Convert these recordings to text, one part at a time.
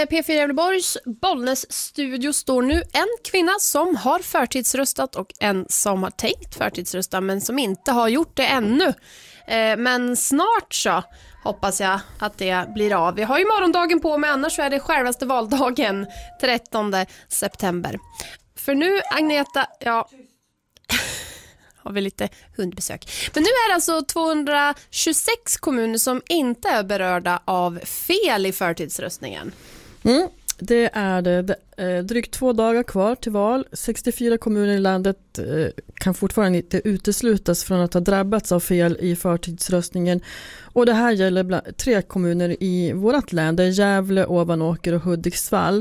P4 Gävleborgs Bollnäs-studio står nu en kvinna som har förtidsröstat och en som har tänkt förtidsrösta men som inte har gjort det ännu. Men snart så hoppas jag att det blir av. Vi har ju morgondagen på, men annars så är det självaste valdagen 13 september. För nu, Agneta, ja... har vi lite hundbesök. Men nu är det alltså 226 kommuner som inte är berörda av fel i förtidsröstningen. Det är det. Drygt 2 dagar kvar till val. 64 kommuner i landet kan fortfarande inte uteslutas från att ha drabbats av fel i förtidsröstningen. Och det här gäller 3 kommuner i vårt län. Det är Gävle, Ovanåker och Hudiksvall.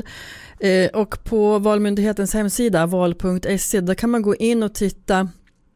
Och på Valmyndighetens hemsida val.se där kan man gå in och titta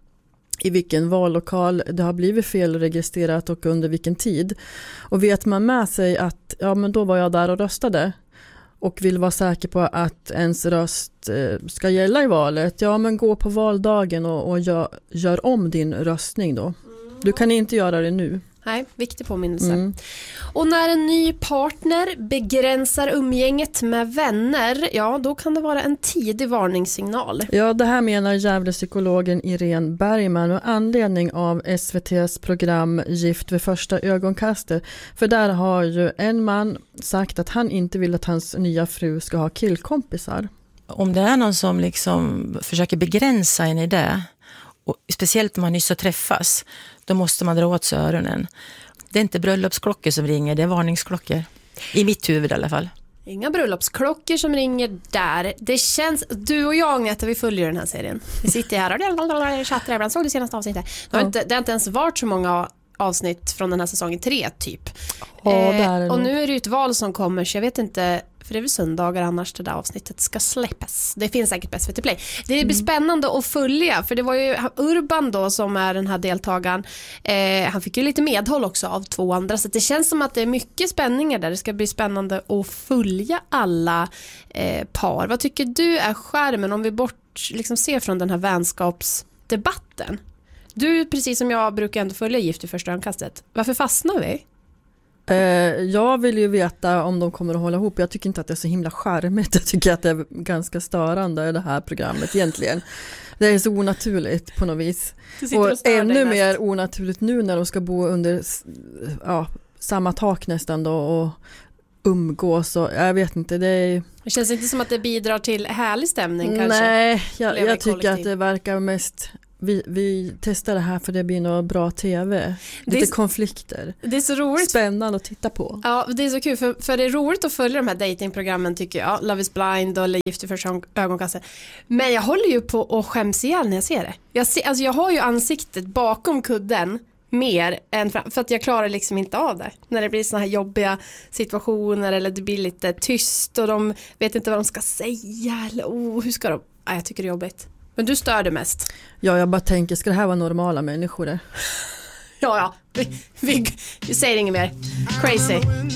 i vilken vallokal det har blivit felregistrerat och under vilken tid. Och vet man med sig att ja, men då var jag där och röstade och vill vara säker på att ens röst ska gälla i valet, ja men gå på valdagen och gör om din röstning då. Du kan inte göra det nu. Nej, viktig påminnelse. Och när en ny partner begränsar umgänget med vänner, ja då kan det vara en tidig varningssignal. Ja, det här menar Gävle-psykologen Irene Bergman och anledning av SVT:s program Gift vid första ögonkastet. För där har ju en man sagt att han inte vill att hans nya fru ska ha killkompisar. Om det är någon som liksom försöker begränsa en i det, och speciellt om man nyss har träffas, då måste man dra åt sig öronen. Det är inte bröllopsklockor som ringer, det är varningsklockor. I mitt huvud i alla fall. Inga bröllopsklockor som ringer där. Det känns, du och jag Agneta, vi följer den här serien. Vi sitter här och chattar ibland. Såg det senaste avsnittet. Det har inte ens varit så många avsnitt från den här säsongen 3 typ. Och nu är det ett val som kommer, så jag vet inte, för det är väl söndagar annars det där avsnittet ska släppas. Det finns säkert på SVT Play. Det blir spännande att följa, för det var ju Urban då som är den här deltagaren. Han fick ju lite medhåll också av 2 andra, så det känns som att det är mycket spänningar där. Det ska bli spännande att följa alla par. Vad tycker du är skärmen om vi liksom ser från den här vänskapsdebatten? Du, precis som jag, brukar ändå följa Gift i första ögonkastet. Varför fastnar vi? Jag vill ju veta om de kommer att hålla ihop. Jag tycker inte att det är så himla charmigt. Jag tycker att det är ganska störande det här programmet egentligen. Det är så onaturligt på något vis. Och ännu mer onaturligt nu när de ska bo under samma tak nästan då och umgås. Och, jag vet inte, det känns inte som att det bidrar till härlig stämning kanske. Nej, jag tycker att det verkar mest... Vi testar det här för det blir nog bra tv. Lite konflikter. Det är så roligt. Spännande att titta på. Ja, det är så kul. För det är roligt att följa de här datingprogrammen tycker jag. Love is blind och Gift i första ögonkastet. Men jag håller ju på att skäms ihjäl när jag ser det. Jag har ju ansiktet bakom kudden mer än för att jag klarar liksom inte av det. När det blir såna här jobbiga situationer eller det blir lite tyst och de vet inte vad de ska säga. Eller hur ska de... jag tycker det är jobbigt. Men du stör det mest. Ja, jag bara tänker, ska det här vara normala människor? Ja. Vi säger inget mer. Crazy.